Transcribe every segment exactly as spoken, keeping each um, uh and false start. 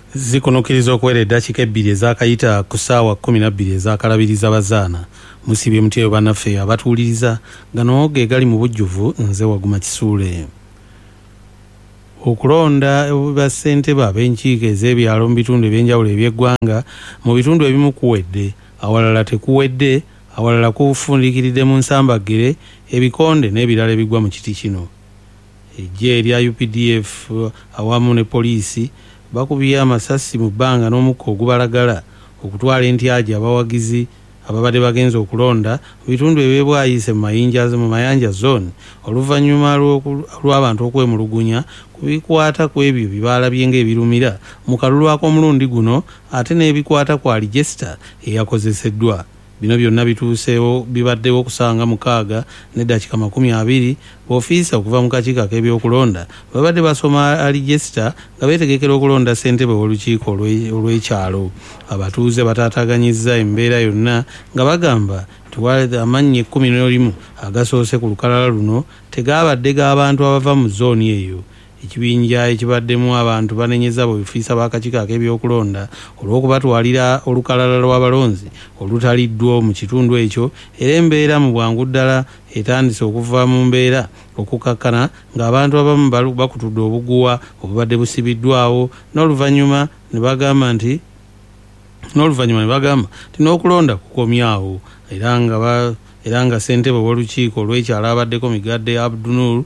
Zikonokiriza okuwera eddakiika ebbiri ez'akayita ku ssaawa kkumi na bbiri ez'akalabiriza bazaana musibye mutyeyo bannaffe abatuwuliriza gano ge gali mu bujjuvu nze Waguma Kisuule. Okulonda bassentebe ab'enkiiko ez'ebyalo mu bitundu eby'enjawulo eby'eggwanga mu bitundu ebimu kuwedde, awalala tekuwedde, awalala kufundikiridde mu nsambagire, ebikonde n'ebirala ebigwa mu kiti kino. Eggye erya U P D F awamu ne poliisi bakubye amasasi mu bbanga n'omukka ogubalagala okutwala entyaji abawagizi ababadde bagenza okulonda mu bitundu ebyebwayise mu mayinja mu Mayanja zone oluvannyuma lw'abantu okwemulugunya ku bikwata ku ebyo bibaalabye ng'ebirumira mu kalulu ak'omulundi guno ate n'ebikwata ku aligesta eyakozeseddwa. Bino byonna bituuseewo bibaddewo kusanga mukaaga n'eddakiika makumi abiri b'ofiisa okuva mu kakiiko ak'ebyokulonda babadde basoma aligesta nga beetegekera okulonda ssentebe w'olukiiko olw'ekyalo. Abatuuze bataataaganyizza embeera yonna nga bagamba amannya ekkumi n'olimu agasoose ku lukalala luno tegaabadde g'abantu abava mu zooni eyo. Ekibinja ekibaddemu abantu banenyeza bwefiisa b'akakiiko ak'ebyokulonda olw'okubatwalira olukalala lw'abalonzi olutaliddwa mu kitundu ekyo, era embeera mu bwangu ddala etandise okuva mu mbeera okukakkana ng'abantu abamu bakutudde obuguwa obubadde busibiddwawo n'oluvannyuma ne bagamba nti n'oluvannyuma ne bagamba nti n'okulonda kukomyawo era nga era nga ssentebe w'olukiiko olw'ekyalo abaddeko Migadde Abdunur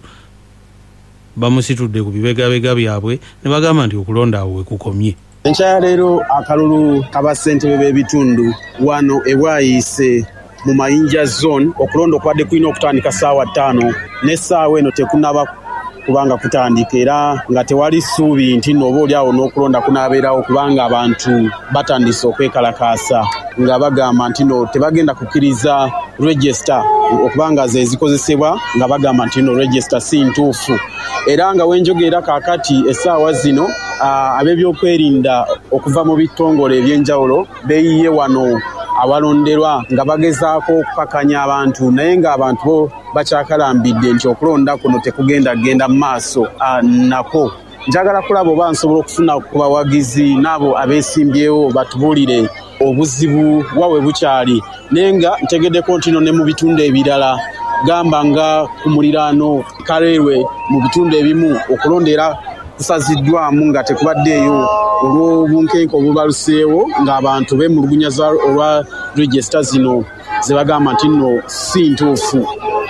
bamusitudde ku bibegabega byabwe ne bagamba nti okulonda awo we kukomye. Enkya leero akalulu k'abassentebe b'ebitundu wano ebwayise mu Mayinja zone okulonda okubadde kulina okutandika ssaawa ttaano n'essaawa eno tekunaba kubanga kutandika era nga tewali ssuubi nti nno oba oli awo n'okulonda kunaabeerawo kubanga abantu batandise okwekalakaasa nga bagamba nti nno tebagenda kukkiriza register okubanga ze zikozesebwa nga bagamba nti nno register si ntuufu. Era nga wenjogera kaakati essaawa zino ab'ebyokwerinda okuva mu bitongole eby'enjawulo beeyiye wano awalonderwa nga bagezaako okukakanya abantu naye ng'abantu bo bakyakalambidde nti okulonda kuno tekugenda genda mu maaso nako. Njagala kulaba oba nsobola okufuna ku bawagizi n'abo abeesimbyewo batubuulire obuzibu wawe bukyali naye nga ntegeddeko nti no ne mu bitundu ebirala gamba nga ku muliraano Kaleerwe mu bitundu ebimu okulondera kusaziddwamu nga tekubaddeeyo olw'obunkenke obubaluseewo ng'abantu beemulugunya olwa regisita zino ze bagamba nti nno si ntuufu.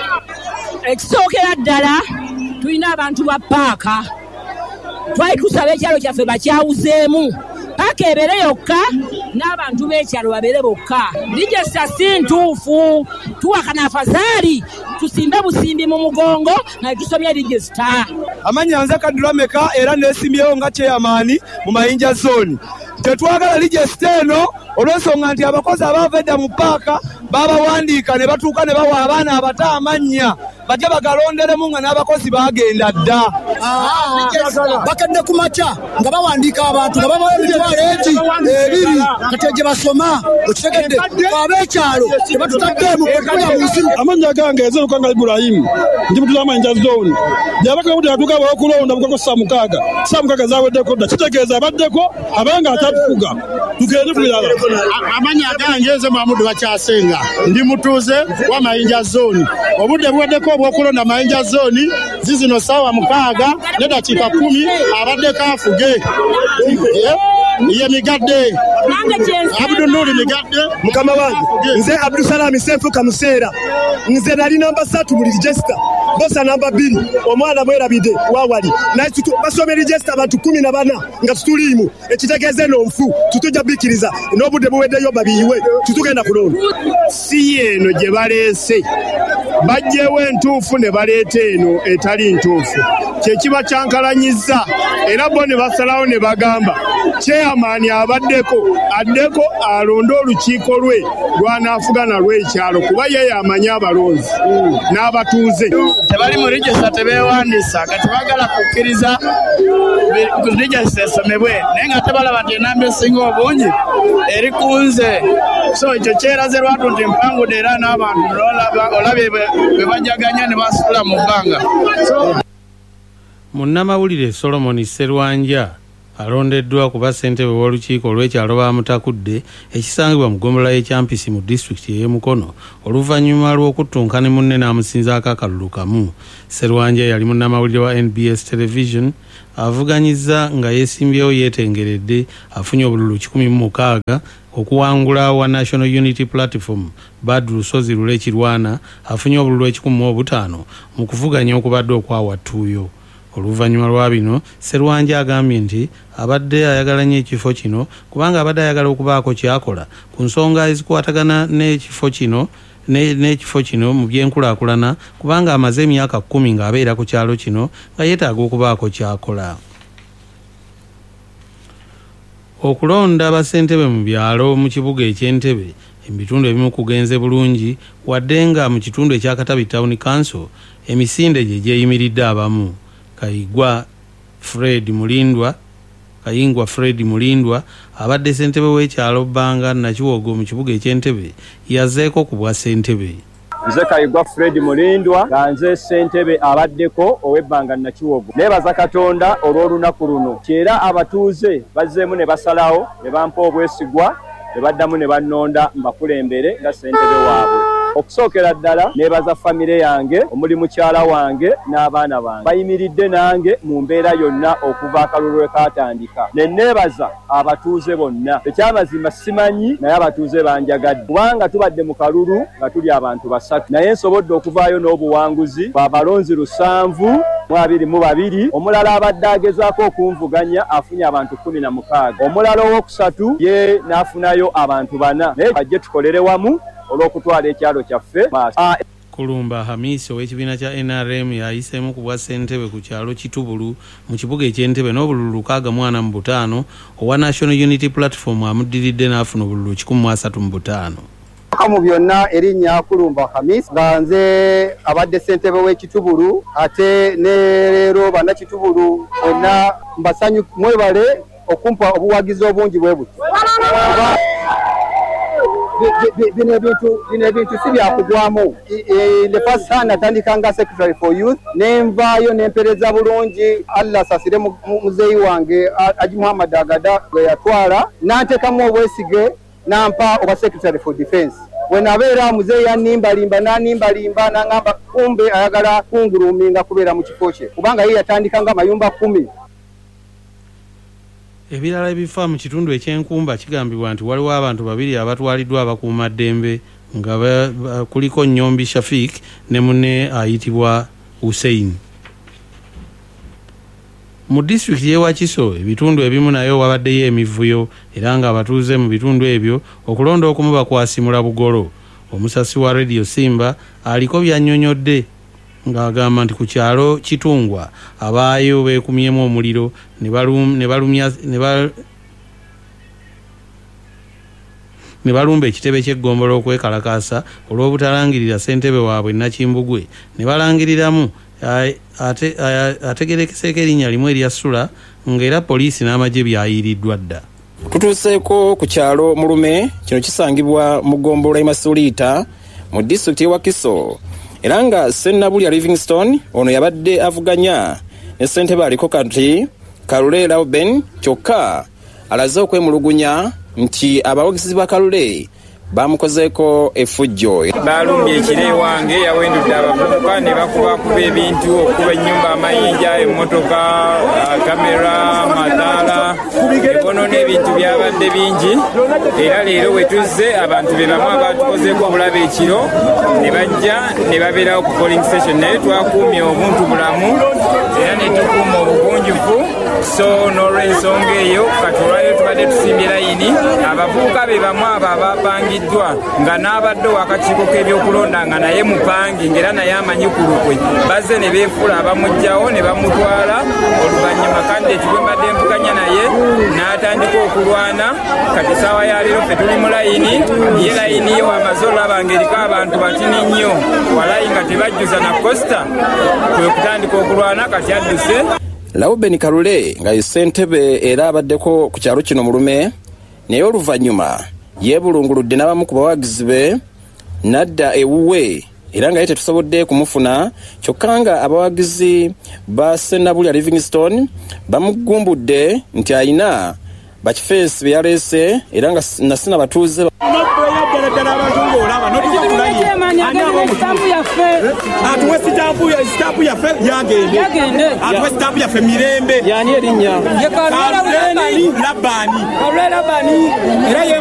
Ekisookera ddala tulina abantu ba paaka twali tusaba ekyalo kyaffe bakyawuzeemu paaka ebeere yokka n'abantu b'ekyalo babeere bokka. Regisita si ntuufu, tuwakana afazaali tusimbe busimbi mu mugongo nga tusomye regisita. Amanya nze Kadulameka era neesimbyewo nga chairman mu Mayinja zone. Tetwagala regisita eno olw'ensonga nti abakozi abaava edda mu paaka babawandiika ne batuuka ne bawa abaana abato amannya bajja bagalonderemu nga n'abakozi baagenda dda. Bakedde ku makya nga bawandiika abantu nga babawa emitwalo egi ebiri kati gye basoma okitegedde ab'ekyalo tebatutaddeemu okukola mu nsi. Amannya gange Ezerukanga Ibrahim ndi mutuuze wa Mayinja zone gyabaka kuti atuuka bw'okulonda bukako ssa mukaaga ssa mukaaga zaweddeko dda kitegeeza abaddeko abanga atatufuga tugende tulala. Amanya gange nze Mamudu Bakyasenga ndi mutuuze wa Mayinja zone obudde buweddeko obw'okulonda Mayinja zone zizino ssaawa mukaaga n'eddakiika kumi abaddeko afuge ye Migadde Abdunuri Migadde mukama wange nze Abdusalami Senfuka Museera nze nali namba ssatu mu register bosa namba bbiri omwana mwerabidde wawali naye basome register abantu kumi na bana nga tutuliimu ekitegeeze n'onfu tutujja bikkiriza n'obudde buweddeyo babiyiwe tutugenda kulonda. Si eno gye baleese bajjewo entuufu ne baleeta eno etali ntuufu kyekiba kyankalanyizza era bo ne basalawo ne bagamba chairman abaddeko addeko alonde olukiiko lwe lwanaafugana lw'ekyalo kuba ye yamanyi abalonzi n'abatuuze. Tebali mu regisita tebeewandiisa kati bagala kukkiriza regisita esomebwe naye nga tebalaba nti enamba esinga obungi eri ku nze. So ekyo kyeraze lwatu nti mpangudde era n'abantu olabye bwe bajaganya ne basitula mu bbanga. Munnamawulire Solomon Sserwanja alondeddwa kuba ssentebe w'olukiiko olw'ekyalo bamutakudde ekisangibwa mu ggombolola y'ekyampisi mu disitulikiti ey'e Mukono oluvannyuma lw'okuttunka ne munne n'amusinzaako akalulu kamu. Sserwanja yali munnamawulire wa N B S Television avuganyizza nga yeesimbyewo yeetengeredde afunye obululu kikumi mu mukaaga okuwangula wa National Unity Platform Badru Lusozi Lule Kirwana afunye obululu ekikumi mu obutaano mu kuvuganya okubadde okwawa Ttuuyo. Oluvannyuma lwa bino Sserwanja agambye nti abadde ayagala nnyo ekifo kino kubanga abadde ayagala okubaako kyakola ku nsonga ezikwatagana n'ekifo kino n'ekifo kino mu by'enkulaakulana kubanga amaze emyaka kkumi ng'abeera ku kyalo kino nga yeetaaga okubaako kyakola. Okulonda bassentebe mu byalo mu kibuga eky'Entebbe ebitundu ebimu kugenze bulungi wadde nga mu kitundu ekya Katabi Town Council emisinde gye gyeyimiridde abamu. Kayigwa Fred Mulindwa Kayingwa Fred Mulindwa abadde ssentebe w'ekyalo Bbanga Nakiwogo mu kibuga eky'Entebbe yazeeko ku bwa ssentebe. Nze Kayigwa Fred Mulindwa nga nze ssentebe abaddeko ow'ebbanga Nakiwogo. Neebaza Katonda olw'olunaku luno kyera abatuuze bazzeemu ne basalawo ne bampa obwesigwa ne baddamu ne bannonda mbakulembere nga ssentebe waabwe. Okusookera ddala neebaza famire yange omuli mukyala wange n'abaana bange bayimiridde nange mu mbeera yonna okuva akalulu lwe kaatandika. Ne neebaza abatuuze bonna ekyamazima simanyi naye abatuuze banjagadde kubanga tubadde mu kalulu nga tuli abantu basatu naye nsobodde okuvaayo n'obuwanguzi bwa balonzi lusanvu mu abiri mu babiri. Omulala abadde agezaako okunvuganya afunye abantu kkumi na mukaaga. Omulala owookusatu ye n'afunayo abantu bana. Naye bajje tukolere wamu olw'okutwala ekyalo kyaffe maaso. Kulumba Hamisi ow'ekibiina kya N R M yayiseemu ku bwa ssentebe ku kyalo Kitubulu mu kibuga eky'Entebbe n'obululu lukaaga mu ana mu butaano owa National Unity Platform amuddiridde n'afuna obululu kikumi mu asatu mu butaano. Mu byonna erinnya Kulumba Hamisi nga nze abadde ssentebe w'Ekitubulu ate ne leero bannakitubulu bonna mbasanyu mwebale okumpa obuwagizi obungi bwe buti. Bino ebintu bino ebintu si byakugwamu. The first hand natandika nga secretary for youth nenvaayo nempereza bulungi Allah sasire muzeyi wange Haji Muhammad Agada gwe yatwala nanteekamu obwesige nampa oba secretary for defense. Wenabeera muzeyi yanimbalimba nanimbalimba nangamba kumbe ayagala kunguruminga kubeera mu kifo kye kubanga ye yatandika nga amayumba kumi. Ebirala ebifa mu kitundu eky'enkumba kigambibwa nti waliwo abantu babiri abatwaliddwa abakuumaddembe nga kuliko Nnyombi Shafik ne munne ayitibwa Hussein. Mu disitulikiti y'e Wakiso ebitundu ebimu nayo wabaddeyo emivuyo era nga abatuuze mu bitundu ebyo okulonda okumu bakwasimula bugolo. Omusasi wa Radio Simba aliko byannyonnyodde ng'agamba nti ku kyalo Kitungwa abaayo beekumyemu omuliro ne balumya ne balumba ekitebe ky'eggombolola okwekalakaasa olw'obutalangirira ssentebe waabwe Nakimbugwe ne balangiriramu ategerekeseeko erinnya limu erya Sula ng'era poliisi n'amagye byayiriddwa dda. Tutuuseeko ku kyalo Mulume kino kisangibwa mu ggombolola y'e Masuliita mu disitulikiti y'e Wakiso era nga Sennabulya Livingstone ono yabadde avuganya ne ssentebe aliko kati Kalule Lauben kyokka alaze okwemulugunya nti abawagizi ba Kalule bamukozeeko effujjo. Balumbye ekire wange yawendudde abavubuka ne bakubakuba ebintu okuba ennyumba amayinja emmotoka kamera mataala ebono n'ebintu byabadde bingi era leero wetuzze abantu be bamu abatukozeeko obulaba ekiro ne bajja ne babeerawo ku polling station naye twakuumye obuntu bulamu era ne tukuuma obugunjufu so n'olw'ensonga eyo katolwayo tubadde tusimbye layini abavubuka be bamu abo abapangiddwa nga n'abadde wakakiiko k'ebyokulonda nga naye mupangi ng'era naye amanyi ku lukwe bazze ne beefuula abamugjawo ne bamutwala oluvannyuma kandidate gwe mbadde mvuganya naye n'atandika okulwana kati saawa ya leero ffe tuli mu layini ye layini ye wamaze olaba ng'eriko abantu batini nnyo walayi nga tebajjuza na costa kwe kutandika okulwana kati adduse. Lauben Kalule nga ye ssentebe era abaddeko ku kyalo kino Mulume naye oluvannyuma yeebulunguludde n'abamu ku bawagizi be nadda ewuwe era nga ye tetusobodde kumufuna kyokka nga abawagizi ba Ssenabulya Livingstone bamugumbudde nti ayina bakifeesi bye yaleese era nga nasina batuuze atuwe sitampu ya sitampu ya fe yagende yagende atuwe sitampu ya fe mirembe yani erinya ye Karwera Labani Karwera Labani era ye